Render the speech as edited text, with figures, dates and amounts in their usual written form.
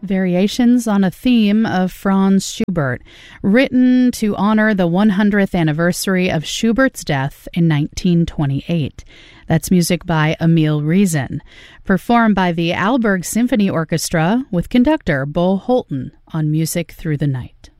Variations on a theme of Franz Schubert, written to honor the 100th anniversary of Schubert's death in 1928. That's music by Emil Reason, performed by the Aalborg Symphony Orchestra with conductor Bo Holten on Music Through the Night.